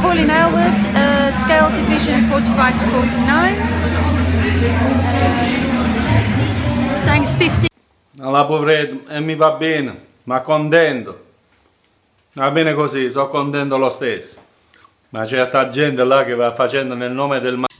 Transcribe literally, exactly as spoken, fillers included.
Pauline Aylward, uh, scale division forty-five to forty-nine. Uh, Mustang is fifty. La povrete e mi va bene, ma contento. Va bene così, sono contento lo stesso. Ma c'è certa gente là che va facendo nel nome del male.